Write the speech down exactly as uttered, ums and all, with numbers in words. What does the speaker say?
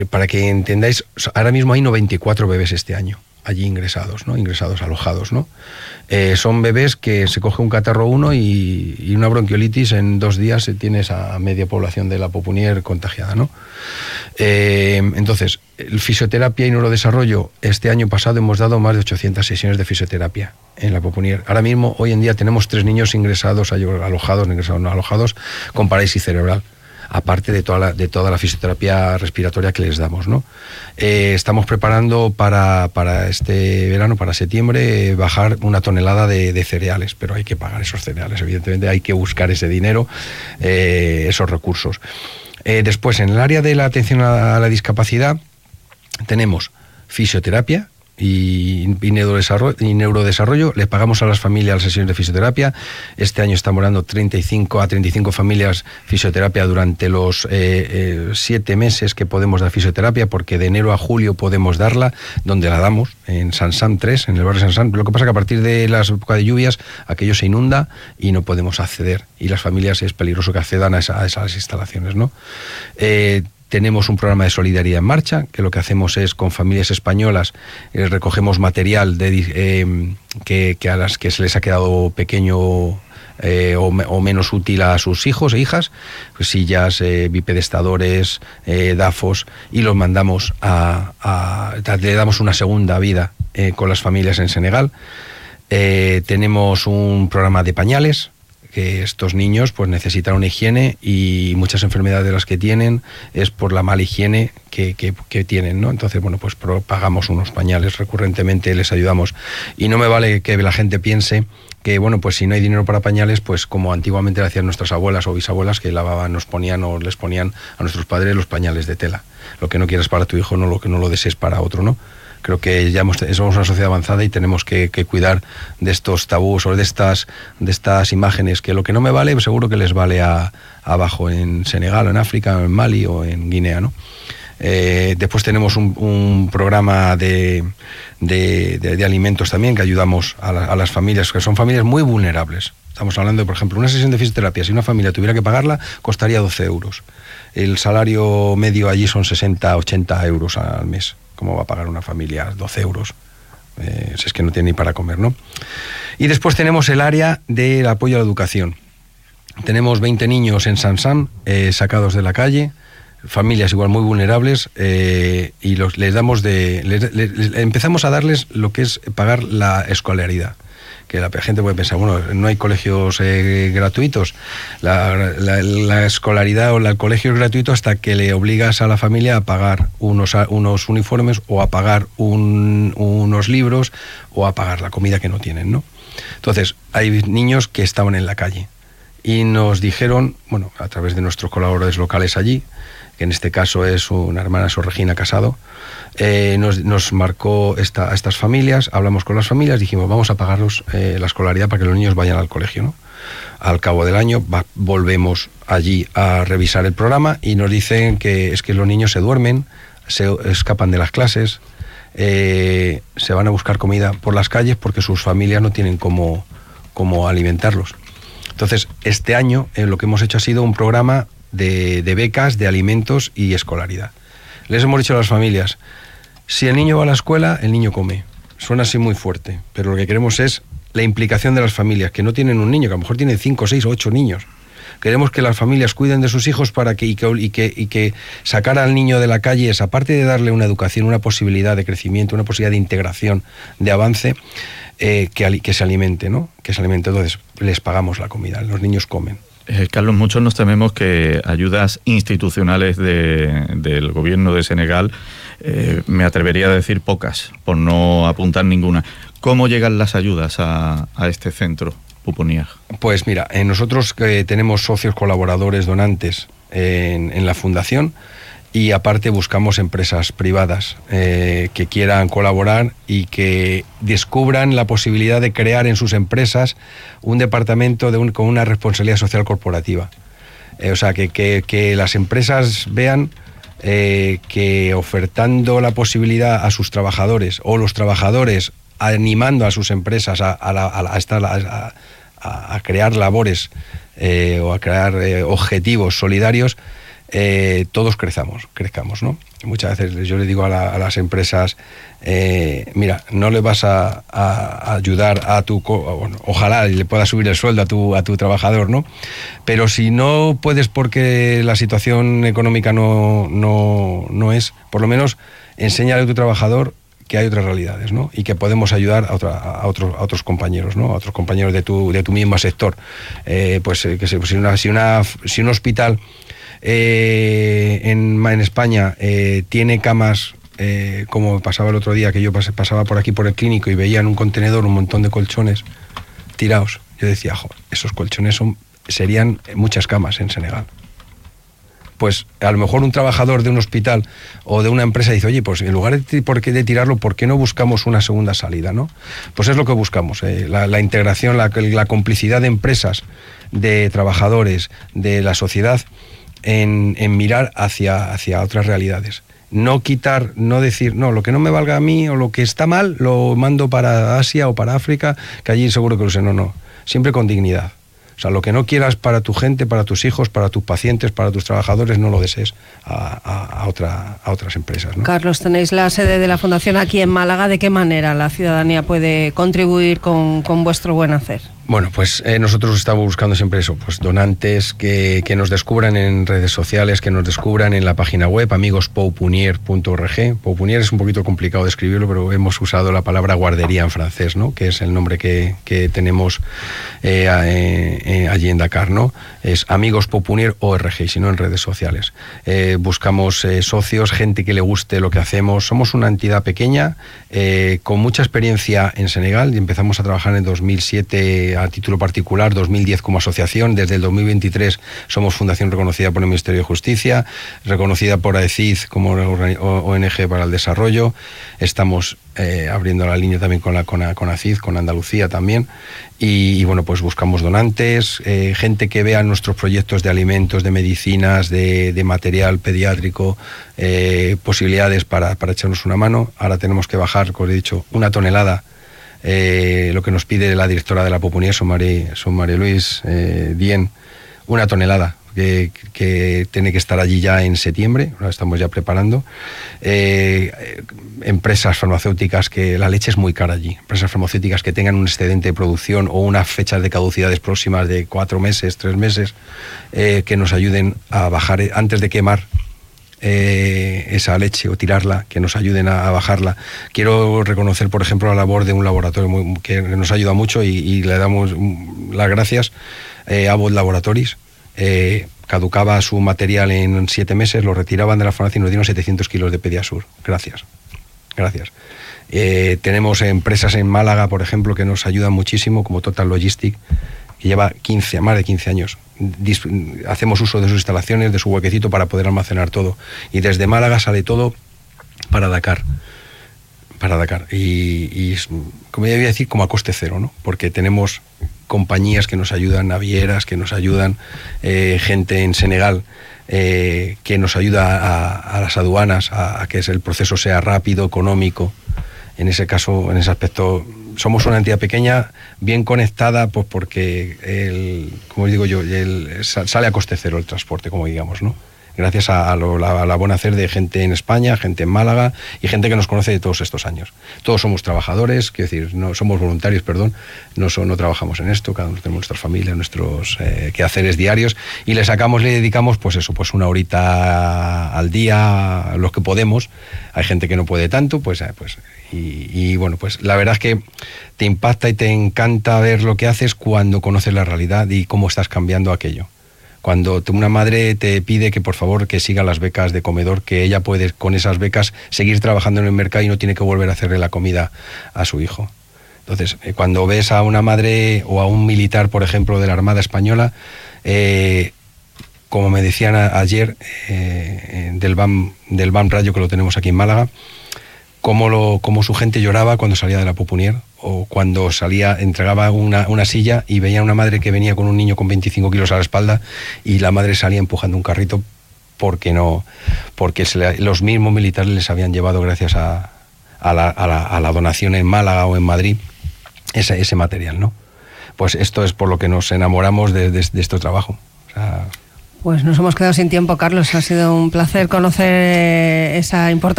Para que entendáis, ahora mismo hay noventa y cuatro bebés este año allí ingresados, ¿no? Ingresados, alojados, ¿no? Eh, son bebés que se coge un catarro uno y, y una bronquiolitis en dos días tienes a media población de la Popunier contagiada, ¿no? Eh, entonces, el fisioterapia y neurodesarrollo, este año pasado hemos dado más de ochocientas sesiones de fisioterapia en la Popunier. Ahora mismo, hoy en día, tenemos tres niños ingresados, alojados, ingresados, no alojados, con parálisis cerebral, aparte de toda la, de toda la fisioterapia respiratoria que les damos, ¿no? Eh, estamos preparando para, para este verano, para septiembre, eh, bajar una tonelada de, de cereales, pero hay que pagar esos cereales, evidentemente, hay que buscar ese dinero, eh, esos recursos. Eh, después, en el área de la atención a la discapacidad, tenemos fisioterapia y, y, neurodesarrollo, y neurodesarrollo. Le pagamos a las familias las sesiones de fisioterapia. Este año estamos dando treinta y cinco a treinta y cinco familias fisioterapia durante los siete eh, eh, meses que podemos dar fisioterapia, porque de enero a julio podemos darla, donde la damos, en San San tres, en el barrio San San. Lo que pasa es que a partir de las épocas de lluvias, aquello se inunda y no podemos acceder. Y las familias es peligroso que accedan a, esa, a esas instalaciones, ¿no? Eh, Tenemos un programa de solidaridad en marcha, que lo que hacemos es, con familias españolas, eh, recogemos material de, eh, que, que a las que se les ha quedado pequeño eh, o, o menos útil a sus hijos e hijas, pues sillas, eh, bipedestadores, eh, dafos, y los mandamos a, a... le damos una segunda vida eh, con las familias en Senegal. Eh, tenemos un programa de pañales, que estos niños pues necesitan una higiene, y muchas enfermedades de las que tienen es por la mala higiene que, que, que tienen, ¿no? Entonces, bueno, pues pagamos unos pañales recurrentemente, les ayudamos. Y no me vale que la gente piense que, bueno, pues si no hay dinero para pañales, pues como antiguamente lo hacían nuestras abuelas o bisabuelas, que lavaban, nos ponían o les ponían a nuestros padres los pañales de tela. Lo que no quieras para tu hijo, no lo que no lo desees para otro, ¿no? Creo que ya hemos, somos una sociedad avanzada y tenemos que, que cuidar de estos tabús o de estas, de estas imágenes, que lo que no me vale, seguro que les vale a, abajo en Senegal, o en África, o en Mali o en Guinea, ¿no? Eh, después tenemos un, un programa de, de, de, de alimentos también, que ayudamos a, la, a las familias, que son familias muy vulnerables. Estamos hablando de, por ejemplo, una sesión de fisioterapia, si una familia tuviera que pagarla, costaría doce euros. El salario medio allí son sesenta, ochenta euros al mes. ¿Cómo va a pagar una familia doce euros? Eh, si es que no tiene ni para comer, ¿no? Y después tenemos el área del apoyo a la educación. Tenemos veinte niños en San San, eh, sacados de la calle, familias igual muy vulnerables, eh, y los, les damos de... Les, les, les, empezamos a darles lo que es pagar la escolaridad. Que la gente puede pensar, bueno, no hay colegios eh, gratuitos. La, la, la escolaridad o la, el colegio es gratuito hasta que le obligas a la familia a pagar unos, unos uniformes, o a pagar un, unos libros, o a pagar la comida que no tienen, ¿no? Entonces, hay niños que estaban en la calle y nos dijeron, bueno, a través de nuestros colaboradores locales allí, que en este caso es una hermana, Sor Regina Casado, eh, nos, nos marcó esta, a estas familias, hablamos con las familias, dijimos, vamos a pagarlos eh, la escolaridad para que los niños vayan al colegio, ¿no? Al cabo del año va, volvemos allí a revisar el programa y nos dicen que es que los niños se duermen, se escapan de las clases, eh, se van a buscar comida por las calles porque sus familias no tienen cómo, cómo alimentarlos. Entonces, este año eh, lo que hemos hecho ha sido un programa De, de becas, de alimentos y escolaridad. Les hemos dicho a las familias, si el niño va a la escuela, el niño come. Suena así muy fuerte, pero lo que queremos es la implicación de las familias, que no tienen un niño, que a lo mejor tienen cinco, seis o ocho niños. Queremos que las familias cuiden de sus hijos para que y, que, y, que, y que sacar al niño de la calle es, aparte de darle una educación, una posibilidad de crecimiento, una posibilidad de integración, de avance, eh, que, que se alimente, ¿no? Que se alimente. Entonces, les pagamos la comida, los niños comen. Eh, Carlos, muchos nos tememos que ayudas institucionales de, del gobierno de Senegal, eh, me atrevería a decir pocas, por no apuntar ninguna. ¿Cómo llegan las ayudas a, a este centro, Pupunía? Pues mira, eh, nosotros eh, tenemos socios colaboradores donantes eh, en, en la fundación, y aparte buscamos empresas privadas eh, que quieran colaborar y que descubran la posibilidad de crear en sus empresas un departamento de un, con una responsabilidad social corporativa. Eh, o sea, que, que, que las empresas vean eh, que ofertando la posibilidad a sus trabajadores, o los trabajadores animando a sus empresas a, a, la, a, estar, a, a, a crear labores eh, o a crear eh, objetivos solidarios, eh, todos crezamos, crezcamos, ¿no? Muchas veces yo le digo a, la, a las empresas, eh, mira, no le vas a, a ayudar a tu, bueno, ojalá le puedas subir el sueldo a tu, a tu trabajador, ¿no? Pero si no puedes porque la situación económica no, no, no es, por lo menos enséñale a tu trabajador que hay otras realidades, ¿no? Y que podemos ayudar a, otra, a, otros, a otros compañeros, ¿no? A otros compañeros de tu, de tu mismo sector. Eh, pues eh, que se, si, una, si, una, si un hospital eh, en, en España eh, tiene camas, eh, como pasaba el otro día, que yo pas, pasaba por aquí por el clínico y veía en un contenedor un montón de colchones tirados, yo decía, jo, esos colchones son, serían muchas camas en Senegal. Pues a lo mejor un trabajador de un hospital o de una empresa dice, oye, pues en lugar de, por qué, de tirarlo, ¿por qué no buscamos una segunda salida, ¿no? Pues es lo que buscamos, eh, la, la integración, la, la complicidad de empresas, de trabajadores, de la sociedad, en, en mirar hacia, hacia otras realidades. No quitar, no decir, no, lo que no me valga a mí o lo que está mal, lo mando para Asia o para África, que allí seguro que lo sé, no, no, siempre con dignidad. O sea, lo que no quieras para tu gente, para tus hijos, para tus pacientes, para tus trabajadores, no lo desees a, a, a, otra, a otras empresas, ¿no? Carlos, tenéis la sede de la Fundación aquí en Málaga. ¿De qué manera la ciudadanía puede contribuir con, con vuestro buen hacer? Bueno, pues eh, nosotros estamos buscando siempre eso, pues donantes que, que nos descubran en redes sociales, que nos descubran en la página web amigos poupunier punto org. Poupunier es un poquito complicado de escribirlo, pero hemos usado la palabra guardería en francés, ¿no? Que es el nombre que, que tenemos eh, eh, eh, allí en Dakar, ¿no? Es amigos poupunier punto org, y si no en redes sociales. Eh, buscamos eh, socios, gente que le guste lo que hacemos. Somos una entidad pequeña, eh, con mucha experiencia en Senegal, y empezamos a trabajar en dos mil siete a título particular, dos mil diez como asociación. Desde el dos mil veintitrés somos fundación reconocida por el Ministerio de Justicia, reconocida por A E C I D como O N G para el desarrollo. Estamos eh, abriendo la línea también con la con, con A C I D, con Andalucía también. Y, y bueno, pues buscamos donantes, eh, gente que vea nuestros proyectos de alimentos, de medicinas, de, de material pediátrico, eh, posibilidades para, para echarnos una mano. Ahora tenemos que bajar, como he dicho, una tonelada. Eh, lo que nos pide la directora de la Poupunier, son María, son María Luis eh, Dien, una tonelada que, que tiene que estar allí ya en septiembre, lo estamos ya preparando. Eh, eh, empresas farmacéuticas, que la leche es muy cara allí, empresas farmacéuticas que tengan un excedente de producción o unas fechas de caducidades próximas de cuatro meses, tres meses, eh, que nos ayuden a bajar, eh, antes de quemar Eh, esa leche o tirarla, que nos ayuden a, a bajarla. Quiero reconocer, por ejemplo, la labor de un laboratorio muy, que nos ayuda mucho, y, y le damos las gracias, eh, a Abbott Laboratories. Eh, caducaba su material en siete meses, lo retiraban de la farmacia y nos dieron setecientos kilos de Pediasur. Gracias, gracias. Eh, tenemos empresas en Málaga, por ejemplo, que nos ayudan muchísimo, como Total Logistic, que lleva quince, más de quince años. Dis- hacemos uso de sus instalaciones, de su huequecito para poder almacenar todo. Y desde Málaga sale todo para Dakar. Para Dakar. Y, y como ya iba a decir, como a coste cero, ¿no? Porque tenemos compañías que nos ayudan, navieras que nos ayudan, eh, gente en Senegal eh, que nos ayuda a, a las aduanas, a, a que el proceso sea rápido, económico. En ese caso, en ese aspecto, somos una entidad pequeña, bien conectada, pues porque, el, como digo yo, el, sale a coste cero el transporte, como digamos, ¿no? Gracias a, a, lo, a la buena hacer de gente en España, gente en Málaga y gente que nos conoce de todos estos años. Todos somos trabajadores, quiero decir, no somos voluntarios, perdón, no, so, no trabajamos en esto, cada uno tenemos nuestras familias, nuestros eh, quehaceres diarios, y le sacamos, le dedicamos, pues eso, pues una horita al día, los que podemos. Hay gente que no puede tanto, pues, eh, pues y, y bueno, pues la verdad es que te impacta y te encanta ver lo que haces cuando conoces la realidad y cómo estás cambiando aquello. Cuando una madre te pide que por favor que siga las becas de comedor, que ella puede con esas becas seguir trabajando en el mercado y no tiene que volver a hacerle la comida a su hijo. Entonces, cuando ves a una madre o a un militar, por ejemplo, de la Armada Española, eh, como me decían a, ayer, eh, del B A M, del B A M Rayo, que lo tenemos aquí en Málaga, cómo, lo, cómo su gente lloraba cuando salía de la Poupunier, o cuando salía, entregaba una, una silla y veía a una madre que venía con un niño con veinticinco kilos a la espalda, y la madre salía empujando un carrito porque no, porque se le, los mismos militares les habían llevado, gracias a, a, la, a, la, a la donación en Málaga o en Madrid, ese, ese material, ¿no? Pues esto es por lo que nos enamoramos de, de, de este trabajo. O sea, Pues nos hemos quedado sin tiempo, Carlos. Ha sido un placer conocer esa importante